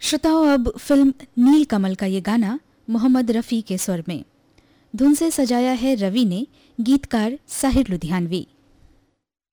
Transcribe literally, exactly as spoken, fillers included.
श्रोताओं, अब फिल्म नील कमल का ये गाना मोहम्मद रफ़ी के स्वर में। धुन से सजाया है रवि ने, गीतकार साहिर लुधियानवी।